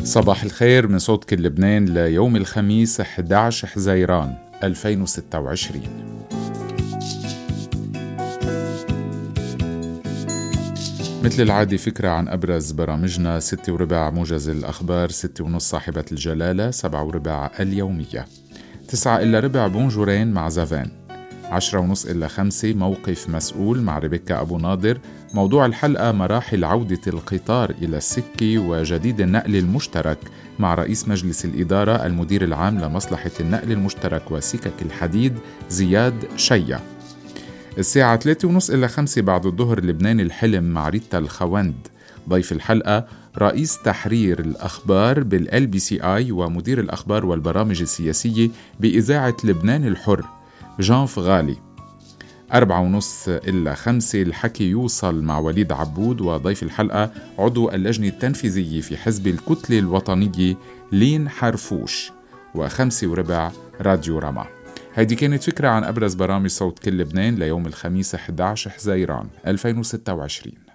صباح الخير من صوت كل لبنان ليوم الخميس 11 حزيران 2026. مثل العادة فكرة عن أبرز برامجنا: 6:15 موجز الأخبار، 6:30 صاحبة الجلالة، 7:15 اليومية، 9:15 بونجورين مع زافان، 10:30 إلا 5 موقف مسؤول مع ريبيكا أبو ناظر. موضوع الحلقة: مراحل عودة القطار إلى السكة وجديد النقل المشترك مع رئيس مجلس الإدارة المدير العام لمصلحة النقل المشترك وسكك الحديد زياد شيا. الساعة 3:30 إلا 5 بعد الظهر لبنان الحلم مع ريتا الخوند. ضيف الحلقة رئيس تحرير الأخبار بالLBCI ومدير الأخبار والبرامج السياسية بإذاعة لبنان الحر جان فغالي. 4:30 إلا 5 الحكي يوصل مع وليد عبود وضيف الحلقة عضو اللجنة التنفيذية في حزب الكتلة الوطنية لين حرفوش. 5:15 راديو رما. هيدي كانت فكرة عن أبرز برامج صوت كل لبنان ليوم الخميس 11 حزيران 2026.